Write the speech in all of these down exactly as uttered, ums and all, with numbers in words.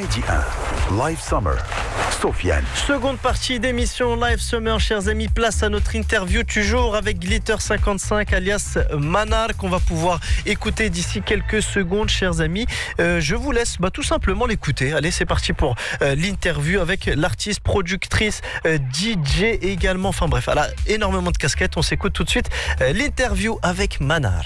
Midi un, Live Summer, Sofiane. Seconde partie d'émission Live Summer, chers amis, place à notre interview du jour avec Glitter cinquante-cinq alias Manar qu'on va pouvoir écouter d'ici quelques secondes, chers amis. Euh, je vous laisse bah, tout simplement l'écouter. Allez, c'est parti pour euh, l'interview avec l'artiste, productrice, euh, D J également. Enfin bref, elle a énormément de casquettes. On s'écoute tout de suite euh, l'interview avec Manar.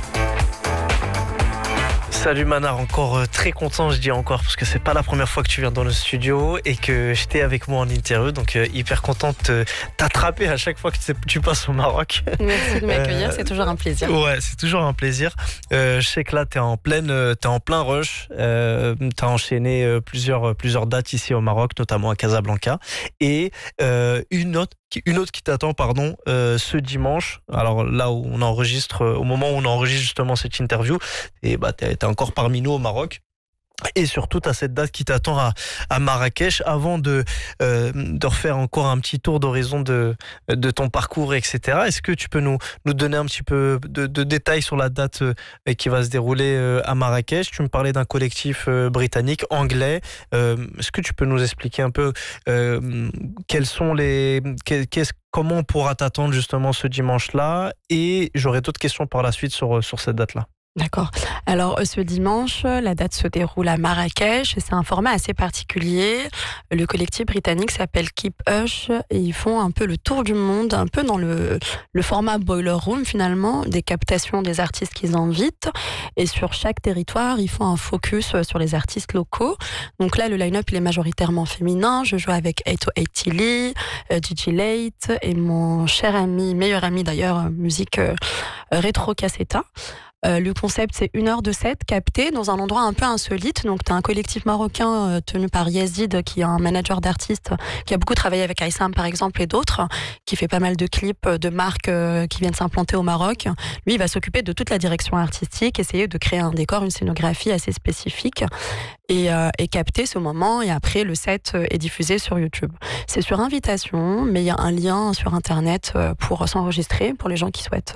Salut Manar, encore très content, je dis encore, parce que c'est pas la première fois que tu viens dans le studio et que j'étais avec moi en interview, donc euh, hyper content de t'attraper à chaque fois que tu passes au Maroc. Merci de m'accueillir, euh, c'est toujours un plaisir. Ouais, c'est toujours un plaisir. Euh, je sais que là, t'es en pleine, t'es en plein rush. Euh, t'as enchaîné euh, plusieurs, plusieurs dates ici au Maroc, notamment à Casablanca, et euh, une autre. Une autre qui t'attend, pardon, euh, ce dimanche. Alors là où on enregistre, au moment où on enregistre justement cette interview, et bah t'es, t'es encore parmi nous au Maroc. Et surtout, tu as cette date qui t'attend à, à Marrakech. Avant de, euh, de refaire encore un petit tour d'horizon de, de ton parcours, et cetera, est-ce que tu peux nous, nous donner un petit peu de, de détails sur la date euh, qui va se dérouler euh, à Marrakech? Tu me parlais d'un collectif euh, britannique, anglais. Euh, est-ce que tu peux nous expliquer un peu euh, quels sont les... Qu'est-ce, comment on pourra t'attendre justement ce dimanche-là? Et j'aurai d'autres questions par la suite sur, sur cette date-là. D'accord. Alors ce dimanche, la date se déroule à Marrakech et c'est un format assez particulier. Le collectif britannique s'appelle Keep Hush et ils font un peu le tour du monde, un peu dans le, le format Boiler Room finalement, des captations des artistes qu'ils invitent. Et sur chaque territoire, ils font un focus sur les artistes locaux. Donc là, le line-up il est majoritairement féminin. Je joue avec eight oh eight Tilly, euh, D J Late et mon cher ami, meilleur ami d'ailleurs, musique euh, rétro cassetta. Euh, le concept, c'est une heure de set capté dans un endroit un peu insolite. Donc, tu as un collectif marocain euh, tenu par Yazid, qui est un manager d'artistes, qui a beaucoup travaillé avec Aïssam, par exemple, et d'autres, qui fait pas mal de clips de marques euh, qui viennent s'implanter au Maroc. Lui, il va s'occuper de toute la direction artistique, essayer de créer un décor, une scénographie assez spécifique et, euh, et capter ce moment. Et après, le set est diffusé sur YouTube. C'est sur invitation, mais il y a un lien sur Internet pour s'enregistrer, pour les gens qui souhaitent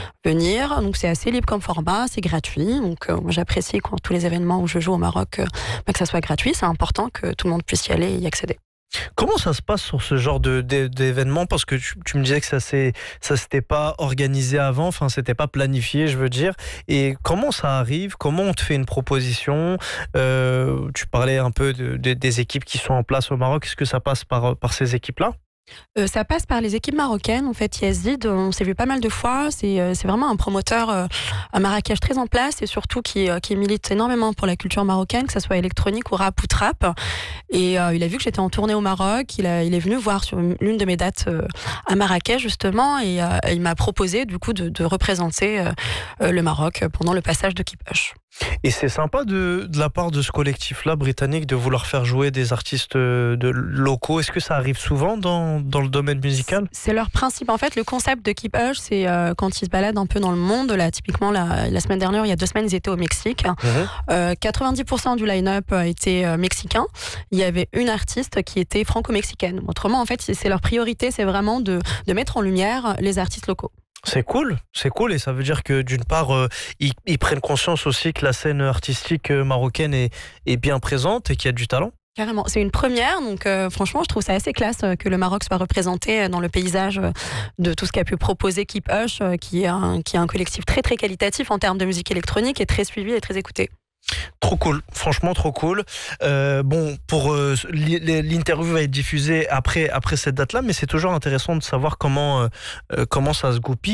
venir. Donc, c'est assez libre comme format, c'est gratuit. Donc, euh, j'apprécie quand tous les événements où je joue au Maroc, euh, bah, que ça soit gratuit. C'est important que tout le monde puisse y aller et y accéder. Comment ça se passe sur ce genre de, de, d'événements? Parce que tu, tu me disais que ça ne ça s'était pas organisé avant, enfin, c'était pas planifié, je veux dire. Et comment ça arrive? Comment on te fait une proposition? euh, Tu parlais un peu de, de, des équipes qui sont en place au Maroc. Est-ce que ça passe par, par ces équipes-là? Euh, ça passe par les équipes marocaines. En fait, Yazid, on s'est vu pas mal de fois. C'est, euh, c'est vraiment un promoteur euh, à Marrakech très en place et surtout qui, euh, qui milite énormément pour la culture marocaine, que ce soit électronique ou rap ou trap. Et euh, il a vu que j'étais en tournée au Maroc. Il, a, il est venu voir sur l'une de mes dates euh, à Marrakech, justement, et euh, il m'a proposé du coup de, de représenter euh, euh, le Maroc pendant le passage de Keep Hush. Et c'est sympa de, de la part de ce collectif-là britannique de vouloir faire jouer des artistes de locaux. Est-ce que ça arrive souvent dans, dans le domaine musical? C'est leur principe. En fait, le concept de Keep Hush, c'est euh, quand ils se baladent un peu dans le monde. Là, typiquement, la, la semaine dernière, il y a deux semaines, ils étaient au Mexique. Mmh. Euh, quatre-vingt-dix pour cent du line-up était euh, mexicain. Il y avait une artiste qui était franco-mexicaine. Autrement, en fait, c'est, c'est leur priorité, c'est vraiment de, de mettre en lumière les artistes locaux. C'est cool, c'est cool, et ça veut dire que d'une part, euh, ils, ils prennent conscience aussi que la scène artistique marocaine est, est bien présente et qu'il y a du talent. Carrément, c'est une première, donc euh, franchement, je trouve ça assez classe euh, que le Maroc soit représenté dans le paysage euh, de tout ce qu'a pu proposer Keep Hush, euh, qui est un, qui est un collectif très très qualitatif en termes de musique électronique et très suivi et très écouté. Trop cool, franchement trop cool. Euh, bon, pour euh, l'interview va être diffusée après après cette date-là, mais c'est toujours intéressant de savoir comment euh, comment ça se goupille.